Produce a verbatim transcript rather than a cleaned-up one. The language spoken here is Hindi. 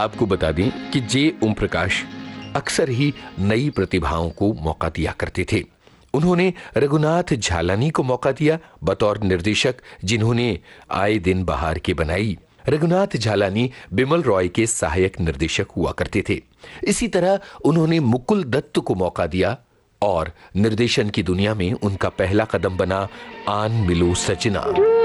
आपको बता दें कि जे ओम प्रकाश अक्सर ही नई प्रतिभाओं को मौका दिया करते थे। उन्होंने रघुनाथ झालानी को मौका दिया बतौर निर्देशक, जिन्होंने आए दिन बहार के बनाई। रघुनाथ झालानी बिमल रॉय के सहायक निर्देशक हुआ करते थे। इसी तरह उन्होंने मुकुल दत्त को मौका दिया और निर्देशन की दुनिया में उनका पहला कदम बना आन मिलो सजना।